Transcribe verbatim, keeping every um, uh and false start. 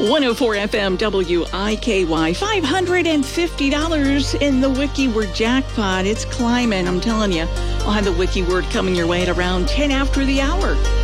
one oh four F M W I K Y. five hundred fifty dollars in the Wiki Word jackpot. It's climbing, I'm telling you. I'll have the Wiki Word coming your way at around ten after the hour.